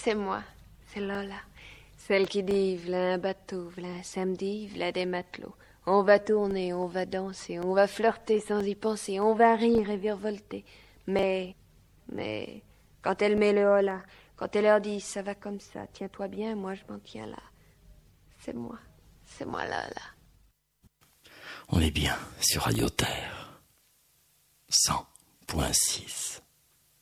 C'est moi, c'est Lola. Celle qui dit, v'là un bateau, v'là un samedi, v'là des matelots. On va tourner, on va danser, on va flirter sans y penser, on va rire et virevolter. Mais, quand elle met le hola, quand elle leur dit, ça va comme ça, tiens-toi bien, moi je m'en tiens là. C'est moi Lola. On est bien sur Radio Terre 100.6.